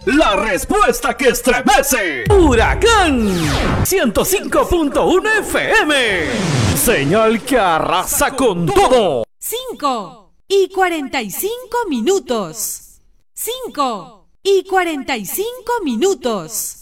La respuesta que estremece. Huracán 105.1 FM. Señal que arrasa con todo. 5:45. 5:45.